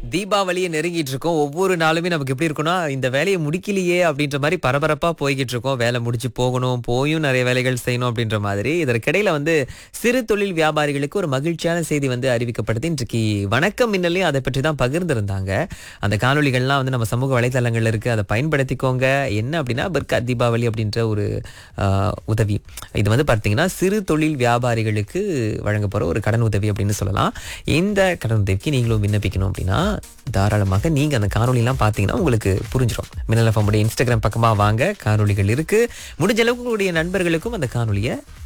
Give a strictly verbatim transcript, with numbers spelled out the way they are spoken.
தீபாவளியை நெருங்கிட்டு இருக்கோம். ஒவ்வொரு நாளுமே நமக்கு எப்படி இருக்கும்னா, இந்த வேலைய முடிக்கலையே அப்படின்ற மாரி பரபரப்பா போய்க்கிட்டு இருக்கோம். வேலை முடிச்சு போகணும், போயும் நெறைய வேலைகள் செய்யணும் அப்படின்ற மாதிரி. இதற்கிடையில வந்து சிறு தொழில் வியாபாரிகளுக்கு ஒரு மகிழ்ச்சியான செய்தி வந்து அறிவிக்கப்பட்டது. இன்றைக்கு வணக்கம் மின்னலையும் அதை பற்றி தான் பகிர்ந்திருந்தாங்க. அந்த காணொளிகள்லாம் வந்து நம்ம சமூக வலைதளங்கள்ல இருக்கு. அதை பயன்படுத்திக்கோங்க. என்ன அப்படின்னா, பர்காத் தீபாவளி அப்படின்ற ஒரு அ உதவி. இது வந்து பார்த்தீங்கன்னா, சிறு தொழில் வியாபாரிகளுக்கு வழங்க போற ஒரு கடன் உதவி அப்படின்னு சொல்லலாம். இந்த கடன் உதவிக்கு நீங்களும் விண்ணப்பிக்கணும் அப்படின்னா, தாராளமாக நீங்க அந்த காணொளிலாம் பார்த்தீங்கன்னா உங்களுக்கு புரிஞ்சிரும். மின்னல் எஃப்எம் உடைய இன்ஸ்டாகிராம் பக்கமா வாங்க. காணொளிகள் இருக்கு. முடிஞ்ச அளவுக்கு உங்களுடைய நண்பர்களுக்கும் அந்த காணொளிய